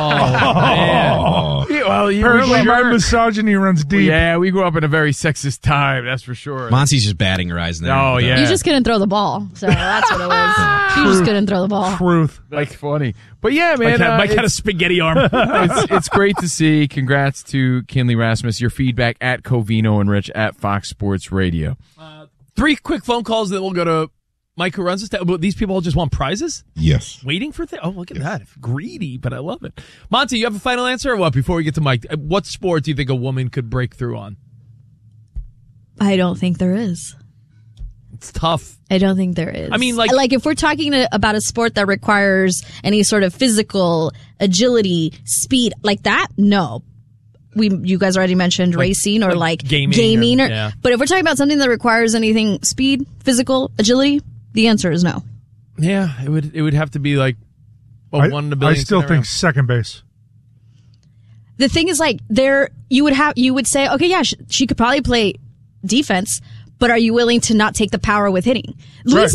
man. Yeah, well, apparently my misogyny runs deep. Yeah, we grew up in a very sexist time, that's for sure. Monty's just batting her eyes there. Oh, yeah. You just couldn't throw the ball, so that's what it was. You just couldn't throw the ball. Truth. That's funny. But yeah, man. Mike had a spaghetti arm. It's great to see. Congrats to Kinley Rasmus. Your feedback at Covino and Rich at Fox Sports Radio. 3 quick phone calls, then we'll go to Mike who runs this. These people all just want prizes? Yes. Waiting for things? Oh, look at that. Greedy, but I love it. Monty, you have a final answer or what before we get to Mike? What sport do you think a woman could break through on? I don't think there is. It's tough. I don't think there is. I mean, like if we're talking about a sport that requires any sort of physical agility, speed, like that, no. You guys already mentioned racing or like gaming or, but if we're talking about something that requires anything speed, physical, agility, the answer is no. Yeah, it would have to be like a 1 in a billion. I still think second base. The thing is, like, you would say, okay, yeah, she could probably play defense, but are you willing to not take the power with hitting? Luis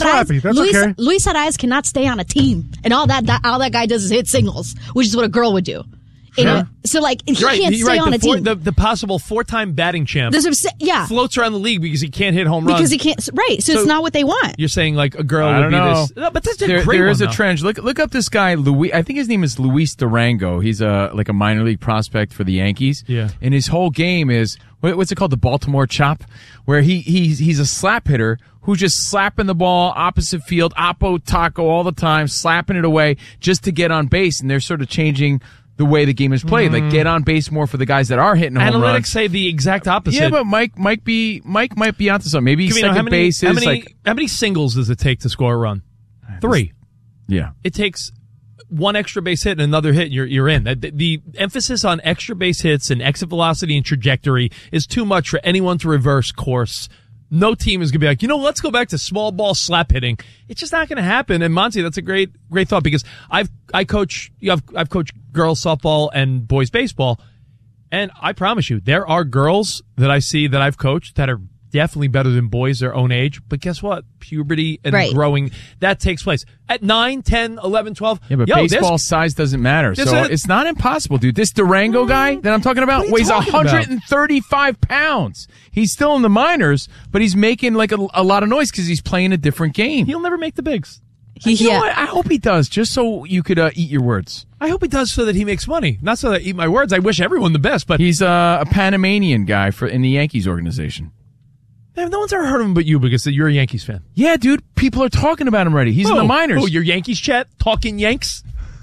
Arias cannot stay on a team, and all that guy does is hit singles, which is what a girl would do. Sure. So, like, he can't stay on a team. The possible 4-time batting champ floats around the league because he can't hit home runs. Because he can't, right. So it's not what they want. You're saying, like, a girl would be this. No, but that's a great There is one, a trend. Look up this guy, Luis. I think his name is Luis Durango. He's a minor league prospect for the Yankees. Yeah. And his whole game is, what's it called? The Baltimore Chop, where he's a slap hitter who's just slapping the ball opposite field, oppo taco all the time, slapping it away just to get on base. And they're sort of changing the way the game is played, like get on base more for the guys that are hitting home runs. Analytics say the exact opposite. Yeah, but Mike might be onto something. Maybe second base is how many singles does it take to score a run? 3. Yeah, it takes 1 extra base hit and another hit. You're in. The emphasis on extra base hits and exit velocity and trajectory is too much for anyone to reverse course. No team is going to be like, let's go back to small ball slap hitting. It's just not going to happen. And Monty, that's a great thought because I've coached girls softball and boys baseball. And I promise you, there are girls that I see that I've coached that are definitely better than boys their own age. But guess what? Puberty and growing, that takes place. At 9, 10, 11, 12. Yeah, but baseball size doesn't matter. So it's not impossible, dude. This Durango guy that I'm talking about weighs 135 pounds. He's still in the minors, but he's making like a lot of noise because he's playing a different game. He'll never make the bigs. You know what? I hope he does, just so you could eat your words. I hope he does so that he makes money, not so that I eat my words. I wish everyone the best, but he's a Panamanian guy in the Yankees organization. No one's ever heard of him but you because you're a Yankees fan. Yeah, dude. People are talking about him already. He's in the minors. Oh, your Yankees chat? Talking Yanks?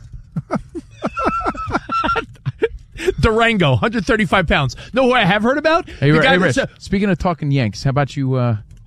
Durango, 135 pounds. Know who I have heard about? Hey, Rich, speaking of talking Yanks, how about you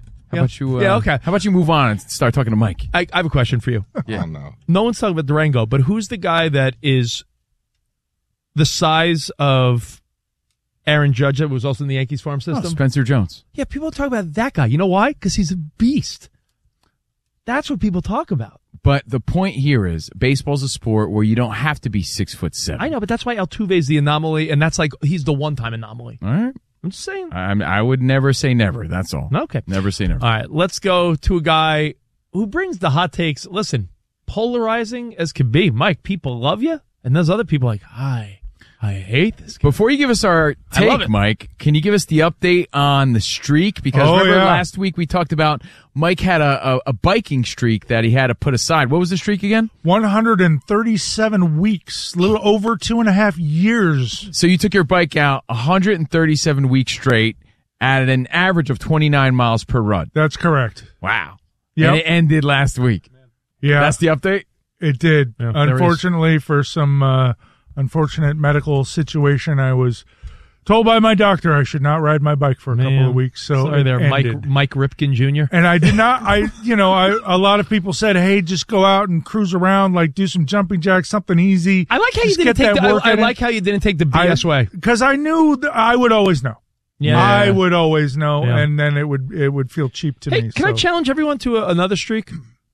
move on and start talking to Mike? I have a question for you. Yeah. Oh, no. No one's talking about Durango, but who's the guy that is the size of Aaron Judge that was also in the Yankees farm system? Spencer Jones. Yeah, people talk about that guy. You know why? Because he's a beast. That's what people talk about. But the point here is baseball's a sport where you don't have to be 6'7". I know, but that's why Altuve is the anomaly, and that's like he's the one-time anomaly. All right. I'm just saying. I would never say never. That's all. Okay. Never say never. All right. Let's go to a guy who brings the hot takes. Listen, polarizing as could be. Mike, people love you, and there's other people like, I hate this guy. Before you give us our take, Mike, can you give us the update on the streak? Because last week we talked about Mike had a biking streak that he had to put aside. What was the streak again? 137 weeks, a little over 2.5 years. So you took your bike out 137 weeks straight at an average of 29 miles per run. That's correct. Wow. Yep. And it ended last week. Yeah. That's the update? It did. Yeah, unfortunately, for some unfortunate medical situation, I was told by my doctor I should not ride my bike for a couple of weeks. So sorry there, Mike Ripken Jr. And I did not. A lot of people said, "Hey, just go out and cruise around, like do some jumping jacks, something easy." I like how you didn't take the BS way, because I knew I would always know. Yeah, I would always know, and then it would feel cheap to me. Can I challenge everyone to another streak?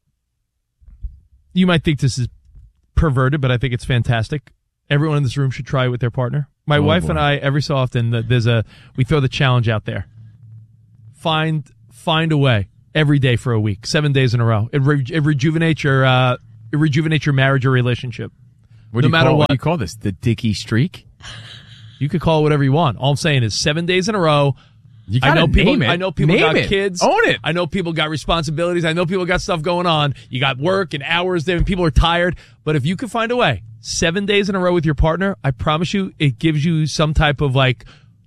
You might think this is perverted, but I think it's fantastic. Everyone in this room should try it with their partner. My wife and I, every so often, we throw the challenge out there. Find a way every day for a week, 7 days in a row. It rejuvenates your marriage or relationship. No matter what. What do you call this? The Dicky streak? You could call it whatever you want. All I'm saying is 7 days in a row. You gotta name it. I know people got kids. Own it. I know people got responsibilities. I know people got stuff going on. You got work and hours there and people are tired. But if you can find a way, 7 days in a row with your partner, I promise you it gives you some type of like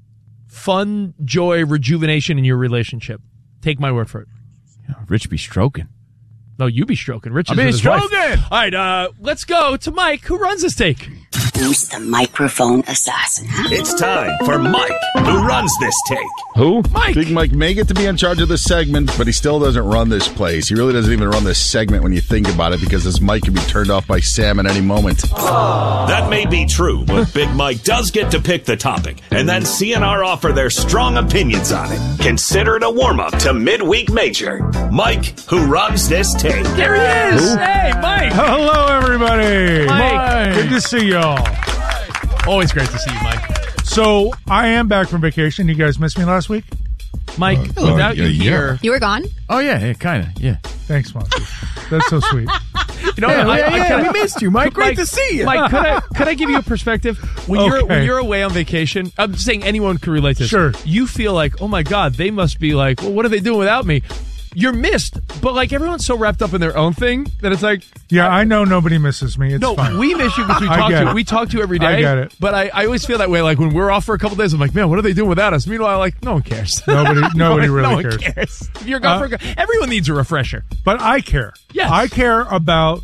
fun, joy, rejuvenation in your relationship. Take my word for it. Rich be stroking. No, you be stroking. Rich is with his wife. All right, let's go to Mike, who runs this take. Who's the microphone assassin? It's time for Mike, who runs this take. Who? Mike. Big Mike may get to be in charge of this segment, but he still doesn't run this place. He really doesn't even run this segment when you think about it, because this mic can be turned off by Sam at any moment. That may be true, but Big Mike does get to pick the topic, and then CNR offer their strong opinions on it. Consider it a warm-up to Midweek Major. Mike, who runs this take. There he is. Who? Hey, Mike. Hello, everybody. Mike. Good to see y'all. Always great to see you, Mike. So I am back from vacation. You guys missed me last week? Mike, without you here. You were gone? Oh, yeah, kind of, yeah. Thanks, Monty. That's so sweet. You know, we missed you, Mike. Great to see you. Mike, could I give you a perspective? When you're away on vacation, I'm just saying anyone can relate to this. Sure. You feel like, oh my God, they must be like, well, what are they doing without me? You're missed, but like everyone's so wrapped up in their own thing that it's like, yeah, I know nobody misses me. It's fine. We miss you because we talk to you every day. I get it. But I always feel that way. Like when we're off for a couple days, I'm like, man, what are they doing without us? Meanwhile, like, no one cares. Nobody really cares. No one cares. If you're gone everyone needs a refresher. But I care. Yes. I care about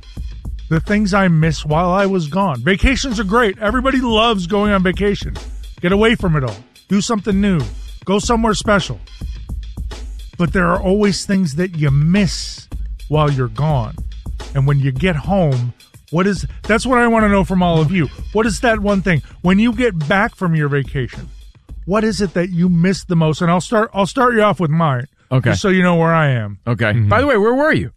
the things I miss while I was gone. Vacations are great. Everybody loves going on vacation. Get away from it all. Do something new. Go somewhere special. But there are always things that you miss while you're gone. And when you get home, that's what I want to know from all of you. What is that one thing? When you get back from your vacation, what is it that you miss the most? And I'll start you off with mine. Okay. Just so you know where I am. Okay. Mm-hmm. By the way, where were you?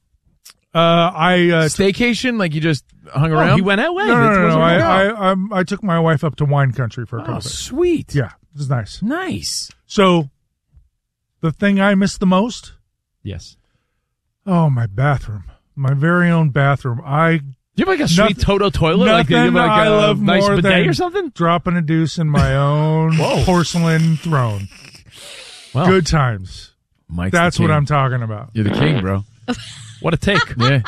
Staycation? Like you just hung around? He went away. No. I took my wife up to wine country for a couple days. Sweet. Yeah. It was nice. Nice. So the thing I miss the most? Yes. Oh, my bathroom. My very own bathroom. You have like a sweet Toto toilet? Nothing like, like I love nice more bidet than or something? Dropping a deuce in my own porcelain throne. Wow. Good times. Mike's That's what I'm talking about. You're the king, bro. What a take. Yeah.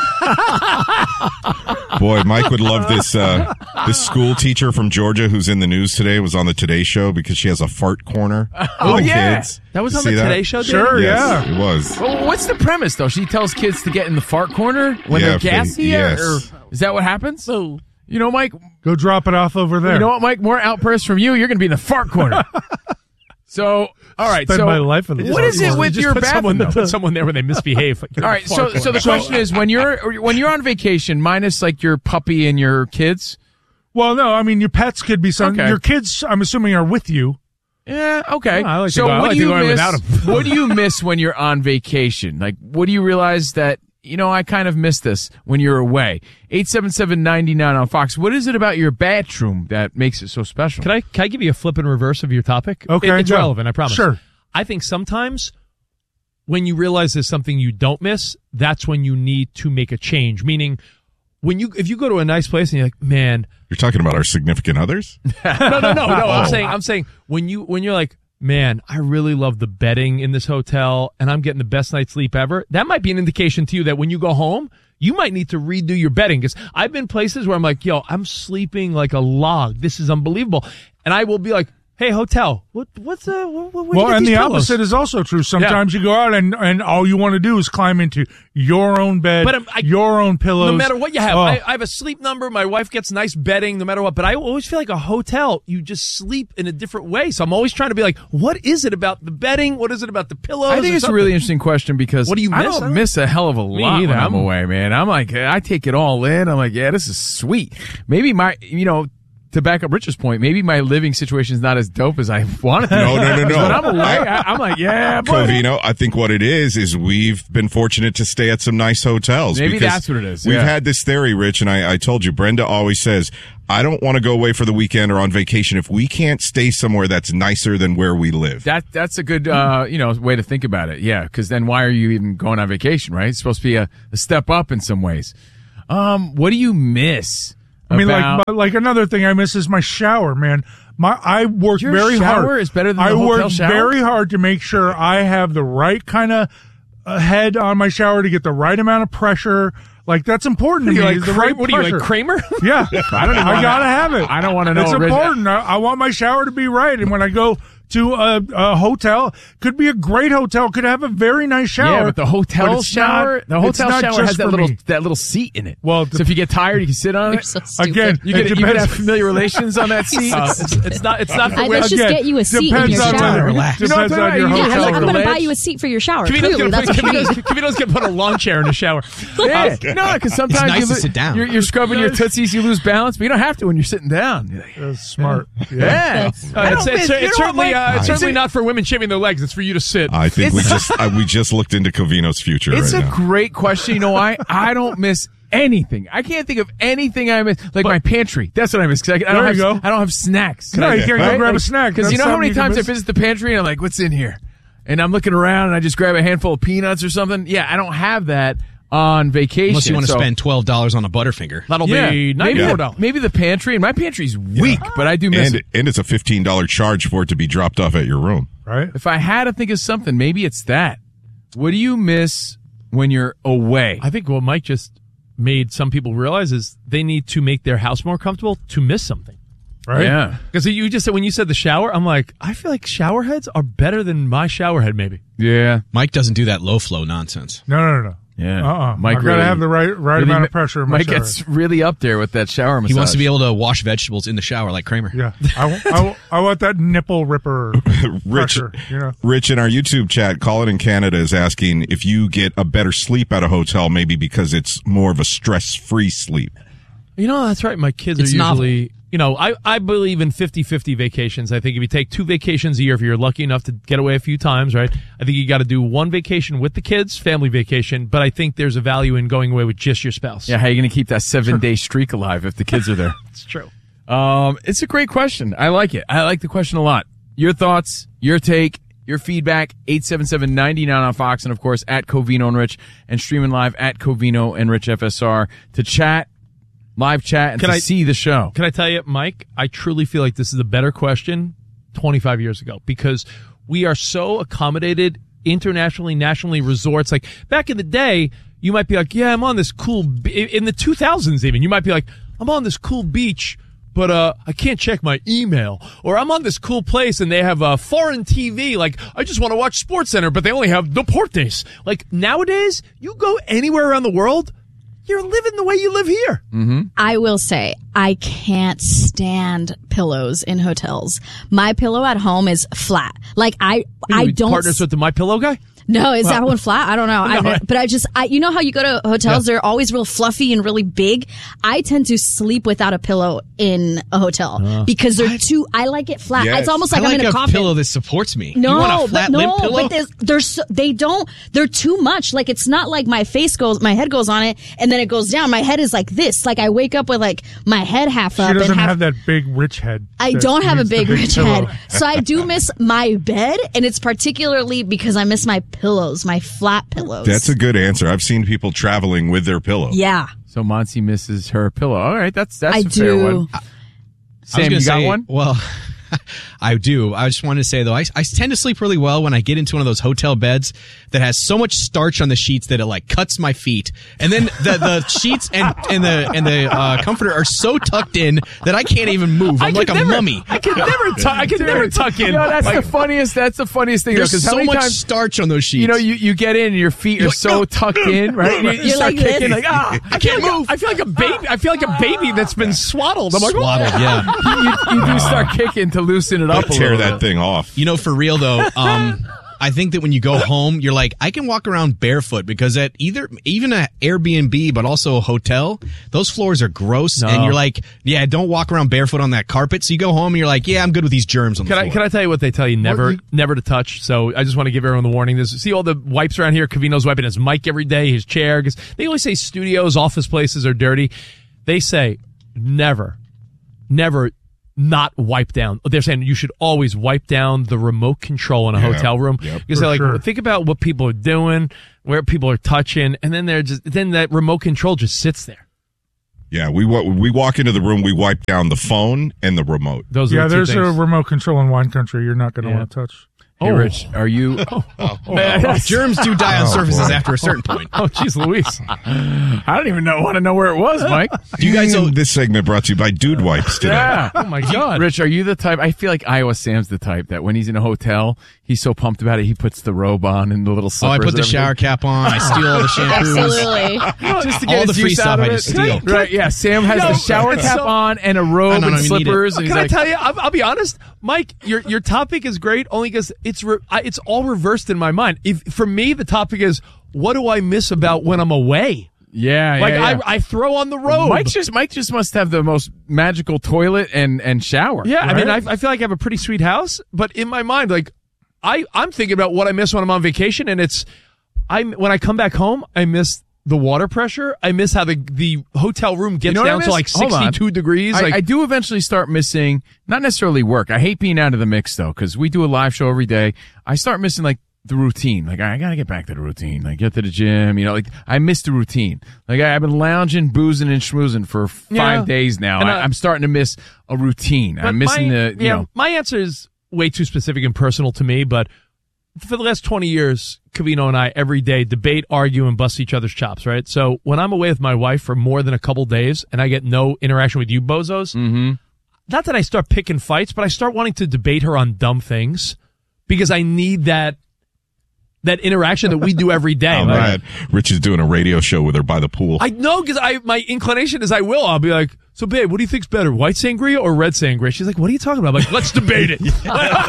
Boy, Mike would love this. This school teacher from Georgia who's in the news today was on the Today Show because she has a fart corner. Oh, yeah. Kids. That was on the Today Show? Sure, yes, yeah. It was. Well, what's the premise, though? She tells kids to get in the fart corner when they're gassy? Yes. Or is that what happens? So, you know, Mike. Go drop it off over there. You know what, Mike? More outbursts from you. You're going to be in the fart corner. So, all right. Spend my life in the what is it with your bathroom? Put someone there when they misbehave. All right. So the question is, when you're on vacation, minus like your puppy and your kids. Well, no. I mean, your pets could be some. Okay. Your kids, I'm assuming, are with you. Yeah. Okay. I like to go without them. What do you miss when you're on vacation? Like, what do you realize that? You know, I kind of miss this when you're away. 877-99 on Fox. What is it about your bathroom that makes it so special? Can I give you a flip and reverse of your topic? Okay. It's relevant, I promise. Sure. I think sometimes when you realize there's something you don't miss, that's when you need to make a change. Meaning, if you go to a nice place and you're like, man. You're talking about our significant others? No. I'm saying when you're like, man, I really love the bedding in this hotel and I'm getting the best night's sleep ever. That might be an indication to you that when you go home, you might need to redo your bedding. Because I've been places where I'm like, yo, I'm sleeping like a log. This is unbelievable. And I will be like, hey, hotel, what's and the opposite is also true. Sometimes you go out and all you want to do is climb into your own bed, your own pillows. No matter what you have. I have a sleep number. My wife gets nice bedding no matter what. But I always feel like a hotel, you just sleep in a different way. So I'm always trying to be like, what is it about the bedding? What is it about the pillows? I think it's a really interesting question because what do you miss? I don't miss a hell of a lot when I'm away, man. I'm like, I take it all in. I'm like, yeah, this is sweet. Maybe to back up Rich's point, maybe my living situation is not as dope as I want it to be. No. When I'm away, I'm like, yeah, boy. Covino, I think what it is we've been fortunate to stay at some nice hotels. Maybe that's what it is. We've had this theory, Rich, and I told you, Brenda always says, I don't want to go away for the weekend or on vacation if we can't stay somewhere that's nicer than where we live. That's a good, way to think about it. Yeah, because then why are you even going on vacation, right? It's supposed to be a step up in some ways. What do you miss? I mean, like another thing I miss is my shower, man. I work very hard. Your shower is better than the hotel shower? I work very hard to make sure I have the right kind of head on my shower to get the right amount of pressure. Like, that's important to me. What are you, like Kramer? Yeah. I gotta have it. I don't want to know. It's important. I want my shower to be right. And when I go to a hotel, could be a great hotel, could have a very nice shower. Yeah, but the hotel shower has that little seat in it. Well, so if you get tired, you can sit on it. So stupid. Again, you can have familiar relations on that seat. It's not for Let's just get you a seat in your shower. Relax. Depends on your hotel. I'm going to buy you a seat for your shower. Cavino's going to put a lawn chair in the shower. Yeah. No, because sometimes it's nice to sit down. You're scrubbing your tootsies, you lose balance, but you don't have to when you're sitting down. That's smart. Yeah. It's certainly not for women shaving their legs. It's for you to sit. I think we just looked into Covino's future. It's right a now. great question. You know why? I don't miss anything. I can't think of anything I miss. Like my pantry. That's what I miss. Because I don't have snacks. No, you can't go grab a snack. Because you know how many times I visit the pantry and I'm like, what's in here? And I'm looking around and I just grab a handful of peanuts or something. Yeah, I don't have that on vacation. Unless you want to spend $12 on a Butterfinger. That'll be $94. Maybe the pantry. And my pantry's weak, but I do miss it. And it's a $15 charge for it to be dropped off at your room. Right. If I had to think of something, maybe it's that. What do you miss when you're away? I think what Mike just made some people realize is they need to make their house more comfortable to miss something. Right? Yeah. Because you just said, when you said the shower, I'm like, I feel like shower heads are better than my shower head, maybe. Yeah. Mike doesn't do that low flow nonsense. No. Yeah. Mike I gotta have the right amount of pressure in my Mike shower. gets really up there with that shower massage. He wants to be able to wash vegetables in the shower like Kramer. Yeah. I want that nipple ripper pressure. Rich in our YouTube chat, Call It in Canada, is asking if you get a better sleep at a hotel, maybe because it's more of a stress-free sleep. That's right. My kids are usually... I believe in 50-50 vacations. I think if you take 2 vacations a year, if you're lucky enough to get away a few times, right? I think you got to do 1 vacation with the kids, family vacation, but I think there's a value in going away with just your spouse. Yeah, how are you going to keep that 7-day streak alive if the kids are there? It's true. It's a great question. I like it. I like the question a lot. Your thoughts, your take, your feedback, 877-99 on Fox, and of course at Covino and Rich, and streaming live at Covino and Rich FSR to chat. Live chat and see the show. Can I tell you, Mike, I truly feel like this is a better question 25 years ago because we are so accommodated internationally, nationally, resorts. Like back in the day, you might be like, yeah, I'm on this cool, in the 2000s even, you might be like, I'm on this cool beach, but I can't check my email. Or I'm on this cool place and they have a foreign TV. Like, I just want to watch SportsCenter, but they only have Deportes. Like nowadays, you go anywhere around the world, you're living the way you live here. Mm-hmm. I will say, I can't stand pillows in hotels. My pillow at home is flat. Like, I don't... Partners with the My Pillow guy? No, is that one flat? I don't know. But you know how you go to hotels, they're always real fluffy and really big. I tend to sleep without a pillow in a hotel because they're too, I like it flat. Yes. It's almost like I'm in a coffin. Pillow that supports me. No, you want a flat, limp pillow? But they're too much. Like, it's not like my head goes on it and then it goes down. My head is like this. Like, I wake up with like my head half up. She doesn't have that big rich head. I don't have a big rich head. So I do miss my bed, and it's particularly because I miss my pillows, my flat pillows. That's a good answer. I've seen people traveling with their pillow. Yeah. So Monty misses her pillow. All right, that's a fair do. one. Sam, you got one? Well, I do. I just wanted to say, though, I tend to sleep really well when I get into one of those hotel beds that has so much starch on the sheets that it like cuts my feet. And then the sheets and the comforter are so tucked in that I can't even move. I'm like a mummy. I can never tuck in. That's the funniest. That's the funniest thing. There's so much starch on those sheets. You get in and your feet are so tucked in, right? You start like kicking this. like I can't move. I feel like a baby. I feel like a baby that's been swaddled. I'm like, swaddled. Yeah. You do start kicking to loosen it up a little. Tear that thing off. For real though, I think that when you go home, you're like, I can walk around barefoot because at even an Airbnb, but also a hotel, those floors are gross. No. And you're like, yeah, don't walk around barefoot on that carpet. So you go home and you're like, yeah, I'm good with these germs on the floor. Can I tell you what they tell you never to touch? So I just want to give everyone the warning. See all the wipes around here? Covino's wiping his mic every day, his chair. Because they always say studios, office places are dirty. They say never not wipe down. They're saying you should always wipe down the remote control in a hotel room. Yep, because they're like, think about what people are doing, where people are touching, and then then that remote control just sits there. Yeah, we walk into the room, we wipe down the phone and the remote. Those are the two there's things. a remote control in wine country you're not going to want to touch. Hey, Rich, are you... Germs do die on surfaces after a certain point. Oh, jeez, Louise. I don't even want to know where it was, Mike. Do you guys know this segment brought to you by Dude Wipes today? Yeah. Oh, my God. Rich, are you the type... I feel like Iowa Sam's the type that when he's in a hotel, he's so pumped about it, he puts the robe on and the little slippers. I put the shower cap on. I steal all the shampoos. Absolutely. Just to get all the his free use stuff out of I it. just steal. Right, yeah. Sam has the shower cap on and a robe and slippers. And Can he's I tell you? I'll be honest, Mike. Your topic is great only because it's all reversed in my mind. For me, the topic is what do I miss about when I'm away? Yeah, I throw on the robe. Mike just must have the most magical toilet and shower. Yeah, right? I mean, I feel like I have a pretty sweet house, but in my mind, like I'm thinking about what I miss when I'm on vacation, and when I come back home, I miss the water pressure. I miss how the hotel room gets down to like 62 degrees. I do eventually start missing, not necessarily work. I hate being out of the mix though, because we do a live show every day. I start missing like the routine. Like I gotta get back to the routine. Like get to the gym, like I miss the routine. Like I've been lounging, boozing and schmoozing for 5 days now. And I'm starting to miss a routine. I'm missing my answer is way too specific and personal to me, but for the last 20 years, Covino and I every day debate, argue, and bust each other's chops, right? So when I'm away with my wife for more than a couple days and I get no interaction with you bozos, not that I start picking fights, but I start wanting to debate her on dumb things because I need that interaction that we do every day. I'm glad Rich is doing a radio show with her by the pool. I know, because my inclination is I'll be like, so babe, what do you think's better, white sangria or red sangria? She's like, what are you talking about? I'm like, let's debate it. Rich,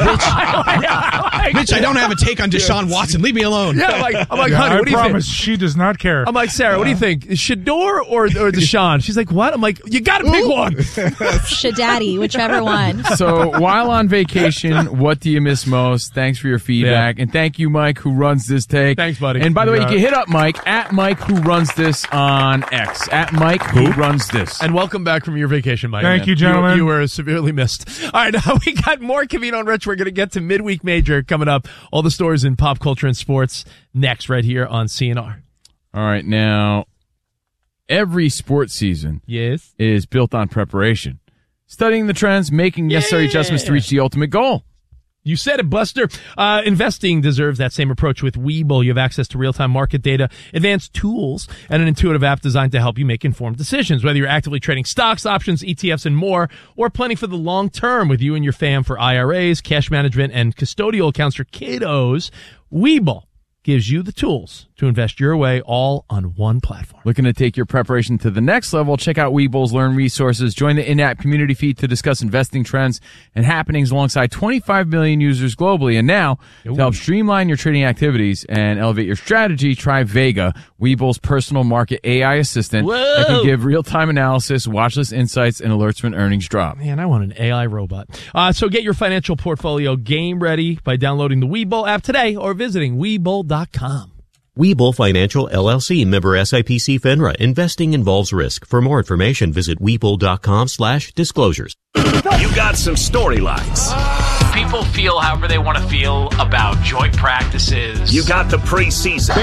I don't have a take on Deshaun Watson. Leave me alone. Yeah, I'm like, honey, what do you think? I promise she does not care. I'm like, Sarah, what do you think? Is Shador or Deshaun? She's like, what? I'm like, you got to pick one. Shadaddy, whichever one. So while on vacation, what do you miss most? Thanks for your feedback. And thank you, Mike, who runs this take. Thanks, buddy. And by the way, you can hit up Mike at Mike who runs this on X. At Mike who runs this. And welcome back from your vacation, Mike. Thank you, gentlemen. You were severely missed. All right, now we got more Covino and Rich. We're going to get to Midweek Major coming up. All the stories in pop culture and sports next right here on CNR. All right, now, every sports season is built on preparation. Studying the trends, making necessary adjustments to reach the ultimate goal. You said it, Buster. Investing deserves that same approach with Webull. You have access to real-time market data, advanced tools, and an intuitive app designed to help you make informed decisions. Whether you're actively trading stocks, options, ETFs, and more, or planning for the long term with you and your fam for IRAs, cash management, and custodial accounts for kiddos, Webull gives you the tools to invest your way all on one platform. Looking to take your preparation to the next level? Check out Webull's Learn Resources. Join the in-app community feed to discuss investing trends and happenings alongside 25 million users globally. And now, to help streamline your trading activities and elevate your strategy, try Vega, Webull's personal market AI assistant that can give real-time analysis, watch list insights, and alerts when earnings drop. Man, I want an AI robot. So get your financial portfolio game ready by downloading the Webull app today or visiting Webull.com. Webull Financial LLC, member SIPC FINRA. Investing involves risk. For more information, visit Webull.com/disclosures. You got some storylines. People feel however they want to feel about joint practices. You got the preseason.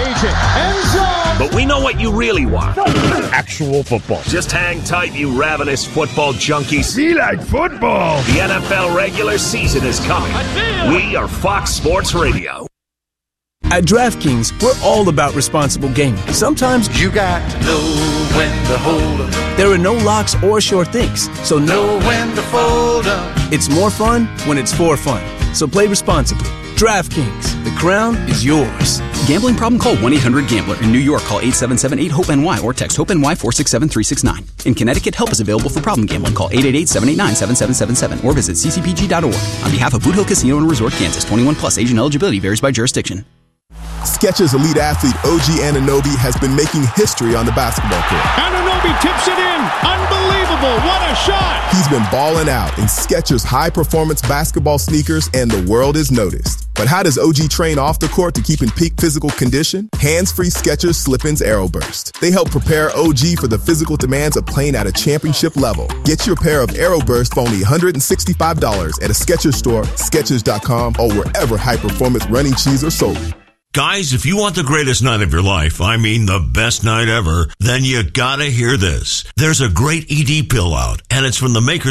But we know what you really want. Actual football. Just hang tight, you ravenous football junkies. We like football. The NFL regular season is coming. We are Fox Sports Radio. At DraftKings, we're all about responsible gaming. Sometimes you got to know when to hold up. There are no locks or sure things, so know when to fold up. It's more fun when it's for fun. So play responsibly. DraftKings, the crown is yours. Gambling problem? Call 1-800-GAMBLER. In New York, call 877-8-HOPE-NY or text HOPE-NY 467-369. In Connecticut, help is available for problem gambling. Call 888-789-7777 or visit ccpg.org. On behalf of Boot Hill Casino and Resort, Kansas, 21 plus, age and eligibility varies by jurisdiction. Skechers elite athlete OG Anunoby has been making history on the basketball court. Anunoby tips it in. Unbelievable. What a shot. He's been balling out in Skechers high-performance basketball sneakers, and the world has noticed. But how does OG train off the court to keep in peak physical condition? Hands-free Skechers Slip-ins Aeroburst. They help prepare OG for the physical demands of playing at a championship level. Get your pair of Aeroburst for only $165 at a Skechers store, Skechers.com, or wherever high-performance running shoes are sold. Guys, if you want the greatest night of your life, I mean the best night ever, then you gotta hear this. There's a great ED pill out, and it's from the makers